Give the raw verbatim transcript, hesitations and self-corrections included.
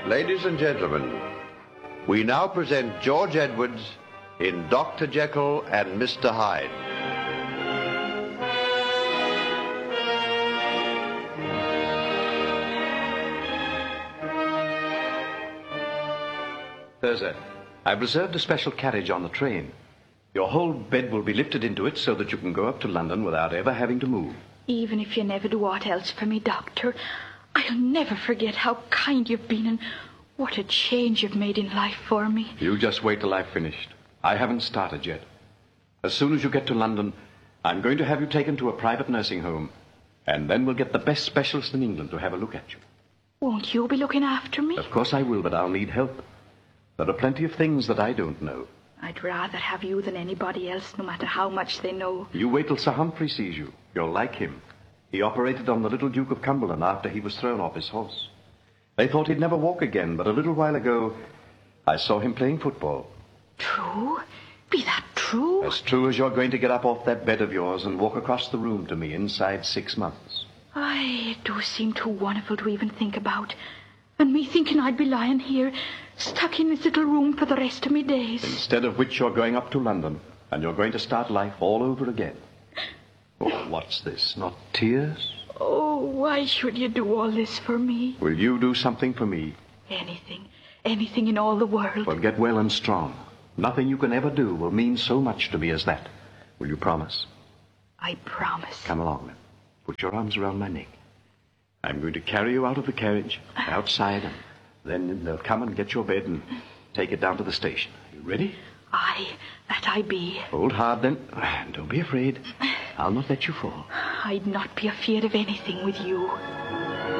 Ladies and gentlemen, we now present George Edwards in Doctor Jekyll and Mister Hyde. Thurza, I've reserved a special carriage on the train. Your whole bed will be lifted into it so that you can go up to London without ever having to move. Even if you never do aught else for me, Doctor, I'll never forget how kind you've been and what a change you've made in life for me. You just wait till I've finished. I haven't started yet. As soon as you get to London, I'm going to have you taken to a private nursing home, and then we'll get the best specialist in England to have a look at you. Won't you be looking after me? Of course I will, but I'll need help. There are plenty of things that I don't know. I'd rather have you than anybody else, no matter how much they know. You wait till Sir Humphrey sees you. You'll like him. He operated on the little Duke of Cumberland after he was thrown off his horse. They thought he'd never walk again, but a little while ago, I saw him playing football. True? Be that true? As true as you're going to get up off that bed of yours and walk across the room to me inside six months. Aye, it do seem too wonderful to even think about. And me thinking I'd be lying here, stuck in this little room for the rest of me days. Instead of which you're going up to London, and you're going to start life all over again. Oh, what's this? Not tears? Oh, why should you do all this for me? Will you do something for me? Anything. Anything in all the world. Well, get well and strong. Nothing you can ever do will mean so much to me as that. Will you promise? I promise. Come along, then. Put your arms around my neck. I'm going to carry you out of the carriage, outside, and then they'll come and get your bed and take it down to the station. You ready? Aye, that I be. Hold hard, then. Don't be afraid. I'll not let you fall. I'd not be afeard of anything with you.